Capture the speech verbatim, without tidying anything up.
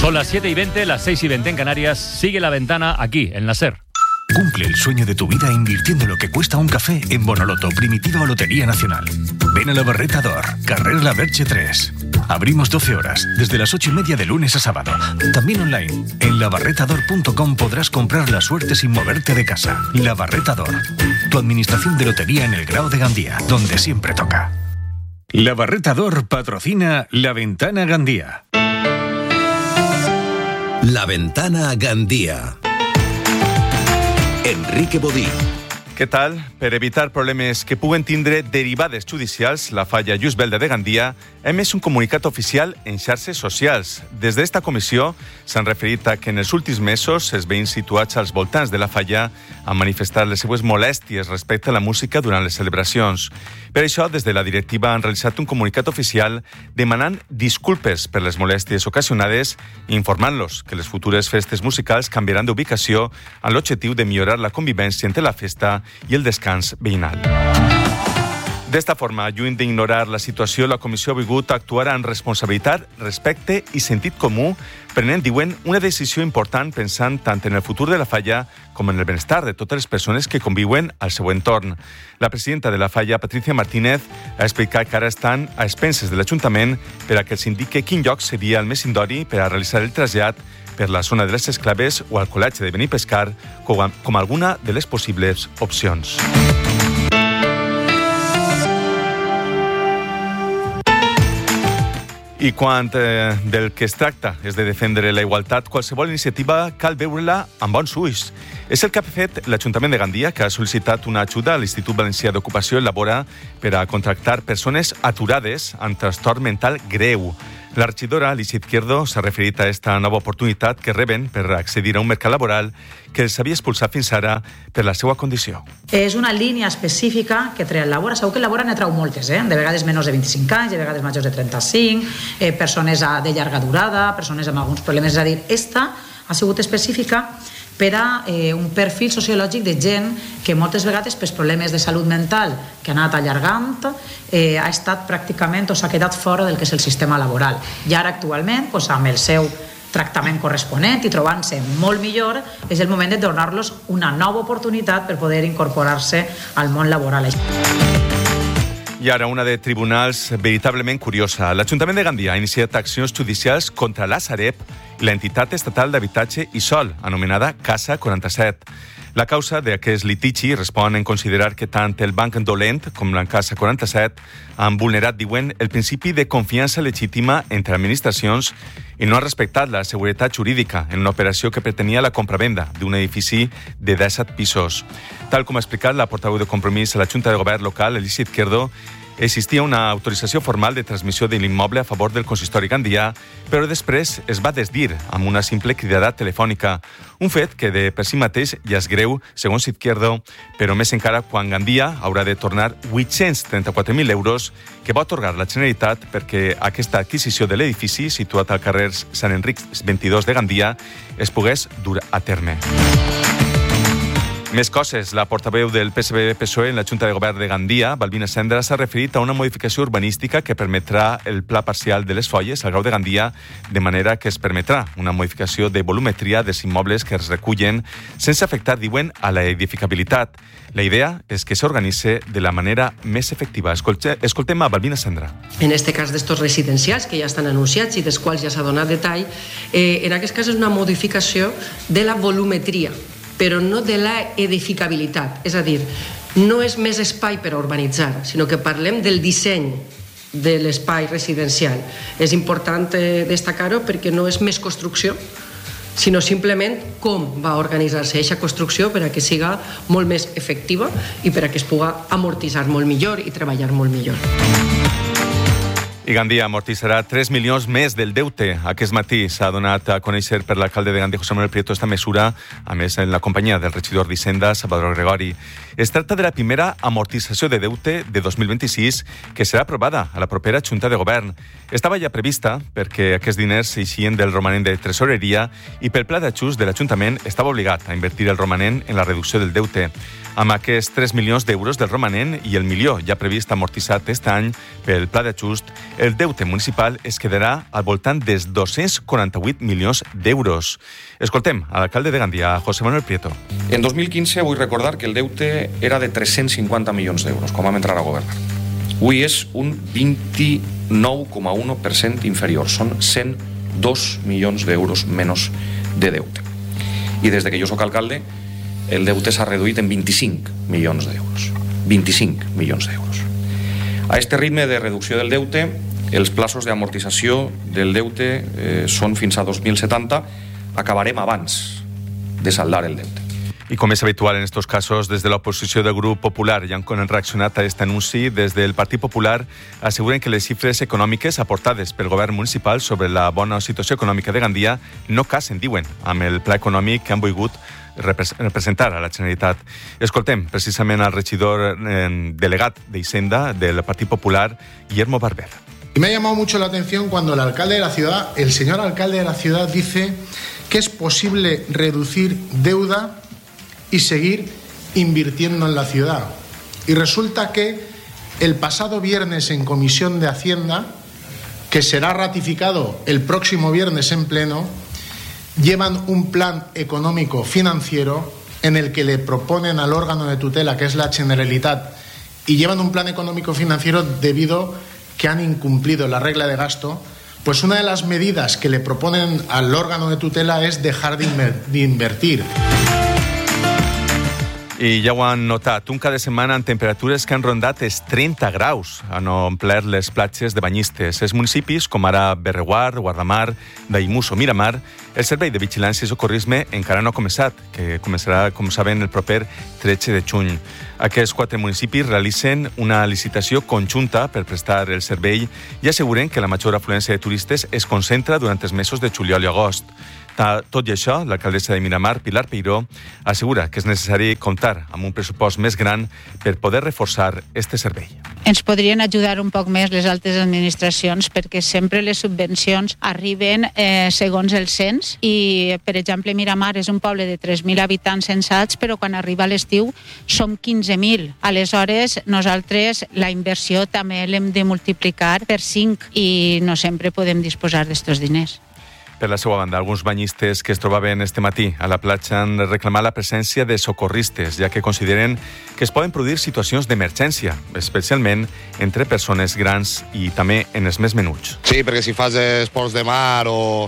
Son las siete y veinte, las seis y veinte en Canarias. Sigue La Ventana aquí, en la SER. Cumple el sueño de tu vida invirtiendo lo que cuesta un café en Bonoloto, Primitiva o Lotería Nacional. Ven a la Barreta d'Or, carrer La Verge tres. Abrimos doce horas, desde las ocho y media de lunes a sábado. También online. En la barreta dor punto com podrás comprar la suerte sin moverte de casa. La Barreta d'Or, tu administración de lotería en el Grao de Gandía, donde siempre toca. La Barreta d'Or patrocina La Ventana Gandía. La Ventana Gandía. Enrique Bodí. Què tal? Per evitar problemes que puguen tindre derivades judicials, la Falla Lluís Belda de Gandia ha emès un comunicat oficial en xarxes socials. Des d'esta comissió s'han referit a que en els últims mesos els veïns situats als voltants de la falla han manifestat les seues molèsties respecte a la música durant les celebracions. Per això, des de la directiva han realitzat un comunicat oficial demanant disculpes per les molèsties ocasionades i informant-los que les futures festes musicals canviaran d'ubicació amb l'objectiu de millorar la convivència entre la festa i el descans veïnal. D'esta forma, lluny d'ignorar la situació, la comissió ha volgut actuar amb responsabilitat, respecte i sentit comú, prenent, diuen, una decisió important pensant tant en el futur de la falla com en el benestar de totes les persones que conviuen al seu entorn. La presidenta de la falla, Patricia Martínez, ha explicat que ara estan a expenses de l'Ajuntament per a que els indique quin lloc seria el més idoni per a realitzar el trasllat per la zona de les Esclaves o al col·legi de Benipescar com, com alguna de les possibles opcions. I quan eh, del que es tracta és de defendre la igualtat, qualsevol iniciativa cal veure-la amb bons ulls. És el que ha fet l'Ajuntament de Gandia, que ha sol·licitat una ajuda a l'Institut Valencià d'Ocupació i Labora per a contractar persones aturades amb trastorn mental greu. La regidora Alicia Izquierdo s'ha referit a aquesta nova oportunitat que reben per accedir a un mercat laboral que els havia expulsat fins ara per la seva condició. És una línia específica que treu Labora. Segur que Labora n'he trau moltes, eh? De vegades menys de vint-i-cinc anys, de vegades majors de trenta-cinc, eh, persones de llarga durada, persones amb alguns problemes. És a dir, esta ha sigut específica per a eh, un perfil sociològic de gent que moltes vegades per problemes de salut mental que ha anat allargant eh, ha estat pràcticament o s'ha quedat fora del que és el sistema laboral. I ara actualment, doncs, amb el seu tractament corresponent i trobant-se molt millor, és el moment de donar-los una nova oportunitat per poder incorporar-se al món laboral. I ara una de tribunals veritablement curiosa. L'Ajuntament de Gandia ha iniciat accions judicials contra la Sareb i l'entitat estatal d'habitatge i sol, anomenada Casa quaranta-set. La causa d'aquest litigi respon en considerar que tant el Banc Dolent com la Casa quaranta-set han vulnerat, diuen, el principi de confiança legítima entre administracions i no han respectat la seguretat jurídica en una operació que pretenia la compravenda d'un edifici de disset pisos. Tal com ha explicat la portaveu de Compromís a la Junta de Govern local, Alicia Izquierdo, existia una autorització formal de transmissió de l'immoble a favor del consistori gandià, però després es va desdir amb una simple cridada telefònica. Un fet que de per si mateix ja és greu, segons Izquierdo, però més encara quan Gandia haurà de tornar vuit-cents trenta-quatre mil euros que va atorgar la Generalitat perquè aquesta adquisició de l'edifici, situat al carrer Sant Enric vint-i-dos de Gandia, es pogués dur a terme. Més coses. La portaveu del P S B P S O E en la Junta de Govern de Gandia, Balbina Cendra, s'ha referit a una modificació urbanística que permetrà el pla parcial de les Folles al Grau de Gandia, de manera que es permetrà una modificació de volumetria dels immobles que es recullen sense afectar, diuen, a la edificabilitat. La idea és que s'organitze de la manera més efectiva. Escolte, escoltem a Balbina Cendra. En este cas d'estos residencials que ja estan anunciats i dels quals ja s'ha donat detall, eh, en aquest cas és una modificació de la volumetria, però no de la edificabilitat. És a dir, no és més espai per a urbanitzar, sinó que parlem del disseny de l'espai residencial. És important eh, destacar-ho perquè no és més construcció, sinó simplement com va organitzar-se aquesta construcció per a que siga molt més efectiva i per a que es pugui amortitzar molt millor i treballar molt millor. I Gandia amortitzarà tres milions més del deute. Aquest matí s'ha donat a conèixer per l'alcalde de Gandia, José Manuel Prieto, esta mesura, a més en la companyia del regidor d'Hisenda, Salvador Gregori. Es tracta de la primera amortització de deute de dos mil vint-i-sis que serà aprovada a la propera Junta de Govern. Estava ja prevista perquè aquests diners s'eixien del romanent de tresoreria i pel pla d'ajust de l'Ajuntament estava obligat a invertir el romanent en la reducció del deute. Amb aquests tres milions d'euros del romanent i el milió ja previst amortitzat aquest any pel pla d'ajust, El deute municipal es quedarà al voltant dels dos-cents quaranta-vuit milions d'euros. Escoltem a l'alcalde de Gandia, José Manuel Prieto. En dos mil quinze vull recordar que el deute era de tres-cents cinquanta milions d'euros, quan vam entrar a governar. Avui és un vint-i-nou coma u per cent inferior, són cent dos milions d'euros menys de deute. I des de que jo sóc alcalde, el deute s'ha reduït en vint-i-cinc milions d'euros. vint-i-cinc milions d'euros. A este ritme de reducció del deute, els plaços d'amortització del deute eh, són fins a dos mil setanta, acabarem abans de saldar el deute. Y como es habitual en estos casos, desde la oposición del Grupo Popular ya han reaccionat a este anunci. Desde el Partit Popular asseguren que les xifres econòmiques aportades pel govern municipal sobre la bona situació econòmica de Gandia no casen, diuen, amb el pla econòmic que han volgut representar a la Generalitat. Escoltem precisament al regidor eh, delegat d'Hisenda del Partit Popular, Guillermo Barber. Y me ha llamado mucho la atención cuando el alcalde de la ciudad, el señor alcalde de la ciudad, dice que es posible reducir deuda y seguir invirtiendo en la ciudad. Y resulta que el pasado viernes en Comisión de Hacienda, que será ratificado el próximo viernes en pleno, llevan un plan económico financiero en el que le proponen al órgano de tutela, que es la Generalitat, y llevan un plan económico financiero debido que han incumplido la regla de gasto. Pues una de las medidas que le proponen al órgano de tutela es dejar de, inver- de invertir. I ja ho han notat, un cada setmana amb temperatures que han rondat els trenta graus. Han omplert les platges de banyistes. Els municipis, com ara Berreguard, Guardamar, Daimús o Miramar, el servei de vigilància i socorrisme encara no ha començat, que començarà, com saben, el proper tretze de juny. Aquests quatre municipis realitzen una licitació conjunta per prestar el servei i asseguren que la major afluència de turistes es concentra durant els mesos de juliol i agost. Tot i això, l'alcaldessa de Miramar, Pilar Peiró, assegura que és necessari comptar amb un pressupost més gran per poder reforçar este servei. Ens podrien ajudar un poc més les altres administracions perquè sempre les subvencions arriben eh, segons el cens i, per exemple, Miramar és un poble de tres mil habitants censats, però quan arriba l'estiu som quinze mil. Aleshores, nosaltres la inversió també l'hem de multiplicar per cinc i no sempre podem disposar d'estos diners. Per la seva banda, alguns banyistes que es trobaven este matí a la platja han reclamat la presència de socorristes, ja que consideren que es poden produir situacions d'emergència, especialment entre persones grans i també en els més menuts. Sí, perquè si fas esports de mar o,